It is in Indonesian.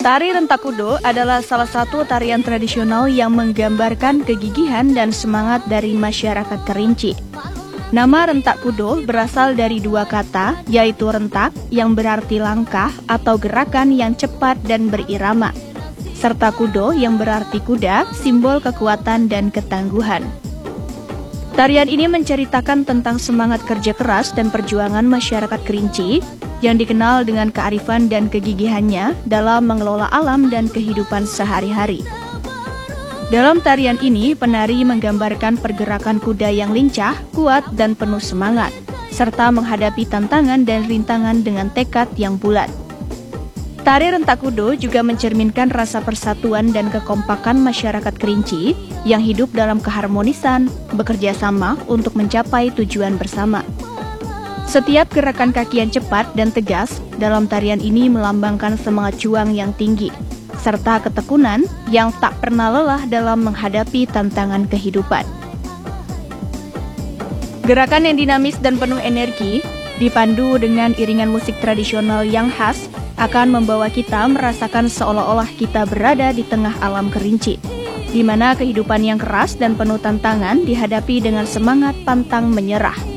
Tari Rentak Kudo adalah salah satu tarian tradisional yang menggambarkan kegigihan dan semangat dari masyarakat Kerinci. Nama Rentak Kudo berasal dari dua kata, yaitu rentak yang berarti langkah atau gerakan yang cepat dan berirama, serta kudo yang berarti kuda, simbol kekuatan dan ketangguhan. Tarian ini menceritakan tentang semangat kerja keras dan perjuangan masyarakat Kerinci yang dikenal dengan kearifan dan kegigihannya dalam mengelola alam dan kehidupan sehari-hari. Dalam tarian ini, penari menggambarkan pergerakan kuda yang lincah, kuat, dan penuh semangat, serta menghadapi tantangan dan rintangan dengan tekad yang bulat. Tari Rentak Kudo juga mencerminkan rasa persatuan dan kekompakan masyarakat Kerinci yang hidup dalam keharmonisan, bekerja sama untuk mencapai tujuan bersama. Setiap gerakan kaki yang cepat dan tegas dalam tarian ini melambangkan semangat juang yang tinggi, serta ketekunan yang tak pernah lelah dalam menghadapi tantangan kehidupan. Gerakan yang dinamis dan penuh energi, dipandu dengan iringan musik tradisional yang khas, akan membawa kita merasakan seolah-olah kita berada di tengah alam Kerinci, di mana kehidupan yang keras dan penuh tantangan dihadapi dengan semangat pantang menyerah.